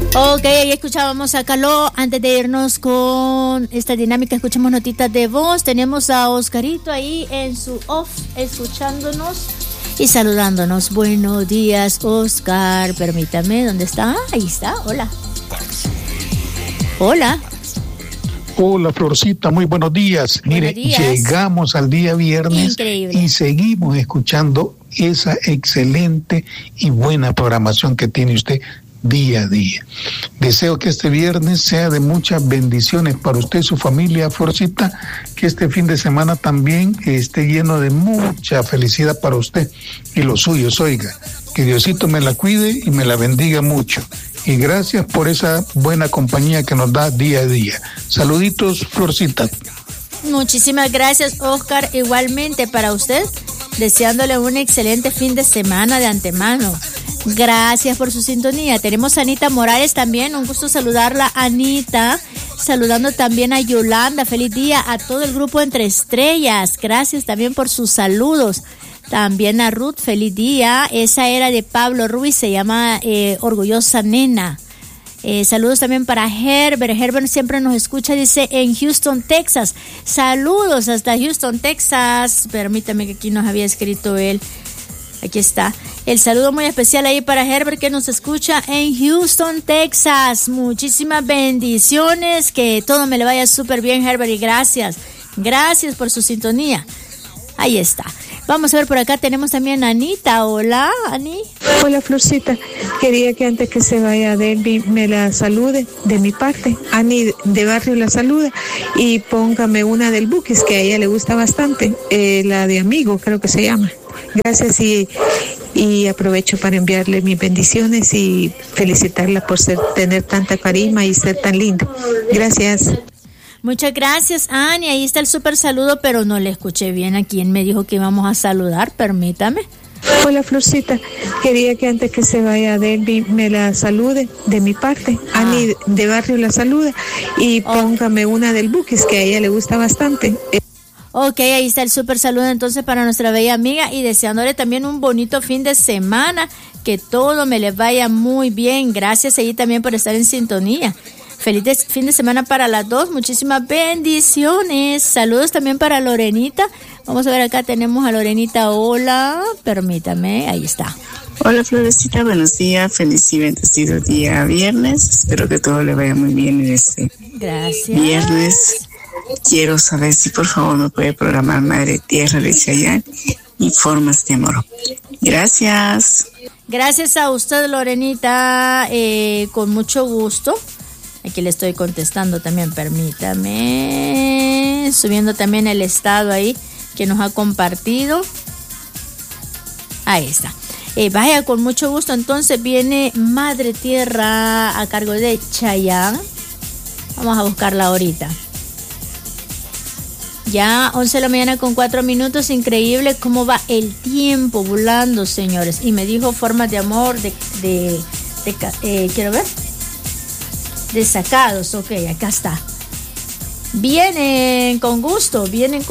Ok, ahí escuchábamos a Caló. Antes de irnos con esta dinámica, escuchamos notitas de voz. Tenemos a Oscarito ahí en su off, escuchándonos y saludándonos. Buenos días, Oscar. Permítame, ¿dónde está? Ahí está, hola. Hola. Hola, Florcita, muy buenos días. Mire, llegamos al día viernes. Increíble. Y seguimos escuchando esa excelente y buena programación que tiene usted día a día. Deseo que este viernes sea de muchas bendiciones para usted y su familia, Florcita, que este fin de semana también esté lleno de mucha felicidad para usted y los suyos, oiga, que Diosito me la cuide y me la bendiga mucho, y gracias por esa buena compañía que nos da día a día. Saluditos, Florcita. Muchísimas gracias, Oscar, igualmente para usted, deseándole un excelente fin de semana de antemano. Gracias por su sintonía. Tenemos a Anita Morales también, un gusto saludarla, Anita. Saludando también a Yolanda, feliz día a todo el grupo Entre Estrellas. Gracias también por sus saludos. También a Ruth, feliz día. Esa era de Pablo Ruiz, se llama Orgullosa Nena. Saludos también para Herbert. Herbert siempre nos escucha, dice, en Houston, Texas. Saludos hasta Houston, Texas. Permítame que aquí nos había escrito él. Aquí está. El saludo muy especial ahí para Herbert, que nos escucha en Houston, Texas. Muchísimas bendiciones. Que todo me le vaya súper bien, Herbert. Y gracias. Gracias por su sintonía. Ahí está. Vamos a ver, por acá tenemos también a Anita. Hola, Ani. Hola, Florcita. Quería que antes que se vaya Delvi me la salude de mi parte. Ani de Barrio la saluda. Y póngame una del Buquis, que a ella le gusta bastante. La de Amigo, creo que se llama. Gracias y aprovecho para enviarle mis bendiciones y felicitarla por tener tanta carisma y ser tan linda. Gracias. Muchas gracias, Ani. Ahí está el súper saludo, pero no le escuché bien a quién me dijo que íbamos a saludar. Permítame. Hola, Florcita. Quería que antes que se vaya Delvi me la salude de mi parte. Ani de Barrio la saluda. Y póngame una del Buquis, que a ella le gusta bastante. Ok, ahí está el súper saludo entonces para nuestra bella amiga y deseándole también un bonito fin de semana, que todo me le vaya muy bien. Gracias ahí también por estar en sintonía. Feliz fin de semana para las dos, muchísimas bendiciones. Saludos también para Lorenita. Vamos a ver, acá tenemos a Lorenita. Hola, permítame, ahí está. Hola, Florecita, buenos días, feliz y bendecido día viernes. Espero que todo le vaya muy bien en este viernes. Quiero saber si por favor me puede programar Madre Tierra de Chayán y Formas de Amor. Gracias. Gracias a usted, Lorenita, con mucho gusto. Aquí le estoy contestando también, permítame. Subiendo también el estado ahí que nos ha compartido. Ahí está. Vaya, con mucho gusto. Entonces viene Madre Tierra a cargo de Chayán. Vamos a buscarla ahorita. Ya 11 de la mañana con 4 minutos, increíble cómo va el tiempo volando, señores. Y me dijo Formas de Amor quiero ver, Desacados, ok, acá está. Vienen con gusto,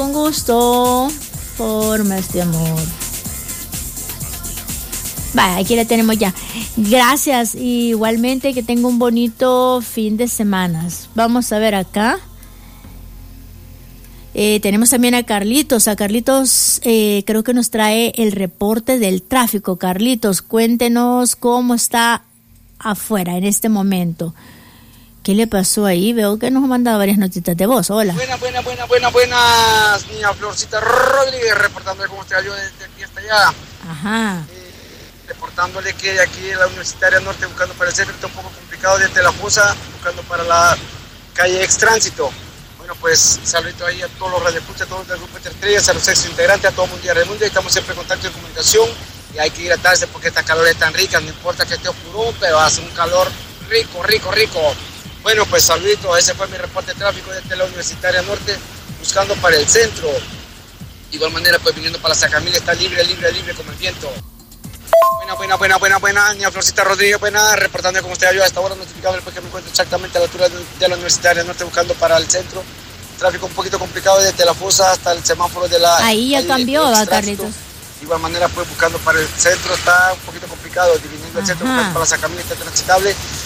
Formas de Amor. Vaya, aquí la tenemos ya. Gracias, igualmente que tenga un bonito fin de semana. Vamos a ver acá. Tenemos también a Carlitos. Creo que nos trae el reporte del tráfico. Carlitos, cuéntenos cómo está afuera en este momento. ¿Qué le pasó ahí? Veo que nos ha mandado varias notitas de voz. Hola. Buenas, niña Florcita Rodríguez, reportándole cómo está yo desde aquí hasta allá. Ajá. Reportándole que de aquí en la Universitaria Norte, buscando para el centro, está un poco complicado desde la fosa, buscando para la calle Extránsito. Bueno, pues saludito ahí a todos los radioescuchas, a todos del grupo Entre Estrellas, a los ex integrantes, a todo Mundial del Mundo. Estamos siempre en contacto y comunicación y hay que hidratarse porque esta calor es tan rica, no importa que esté oscuro, pero hace un calor rico. Bueno, pues saludito, ese fue mi reporte de tráfico desde la Universitaria Norte, buscando para el centro. De igual manera, pues viniendo para la Sacamil está libre como el viento. Buena, niña Florcita Rodríguez, buena, reportando cómo estoy yo a esta hora, notificado después que me encuentro exactamente a la altura de la Universitaria Norte, buscando para el centro. Tráfico un poquito complicado desde la fosa hasta el semáforo de la... Ahí ya cambió, Carlitos. De igual manera, pues buscando para el centro está un poquito complicado, dividiendo el centro para la Sacamil está transitable.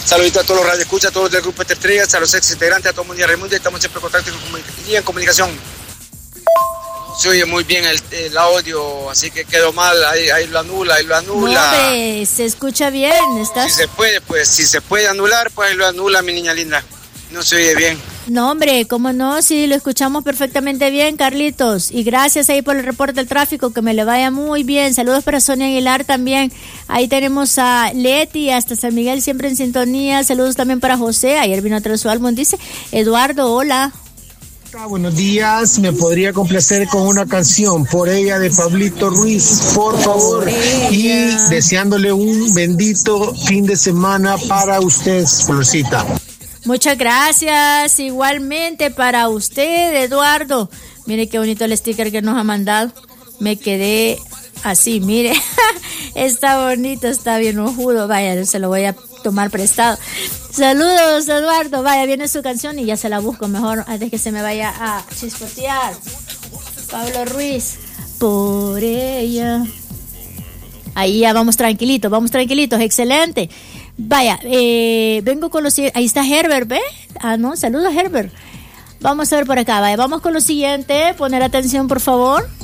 Saludito a todos los radioescuchas, a todos los del grupo Estrellas, a los ex integrantes, a todo el mundo de Raimundo. Estamos siempre en contacto y en comunicación. Se oye muy bien el audio, así que quedó mal, ahí lo anula. No, hombre, se escucha bien, ¿estás? Si se puede anular, pues ahí lo anula, mi niña linda. No se oye bien. No, hombre, ¿cómo no? Sí, lo escuchamos perfectamente bien, Carlitos. Y gracias ahí por el reporte del tráfico, que me le vaya muy bien. Saludos para Sonia Aguilar también. Ahí tenemos a Leti, hasta San Miguel, siempre en sintonía. Saludos también para José, ayer vino a traer su álbum, dice. Eduardo, hola. Buenos días, me podría complacer con una canción por ella de Pablito Ruiz, por favor, y deseándole un bendito fin de semana para usted, Florcita. Muchas gracias, igualmente para usted, Eduardo. Mire qué bonito el sticker que nos ha mandado. Me quedé así, mire, está bonito, está bien ojudo, vaya, se lo voy a tomar prestado. Saludos, Eduardo, vaya, viene su canción y ya se la busco mejor antes que se me vaya a chispotear. Pablo Ruiz, por ella. Ahí ya vamos tranquilitos, excelente. Vaya, vengo con los... Ahí está Herbert, ¿ve? Ah, no, saludos, Herbert. Vamos a ver por acá, vaya, vamos con lo siguiente, poner atención, por favor.